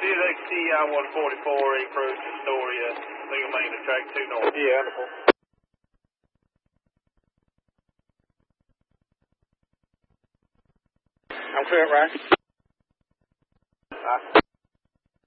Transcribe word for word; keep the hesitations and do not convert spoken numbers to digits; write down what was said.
T I one forty-four, approach Astoria, single main to track two north. Yeah, wonderful. I'm clear, Ryan.